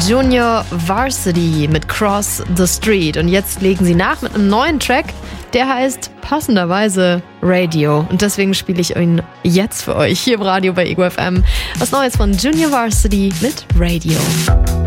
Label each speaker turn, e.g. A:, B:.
A: Junior Varsity mit Cross the Street. Und jetzt legen sie nach mit einem neuen Track, der heißt passenderweise Radio. Und deswegen spiele ich ihn jetzt für euch hier im Radio bei Ego FM. Was Neues von Junior Varsity mit Radio.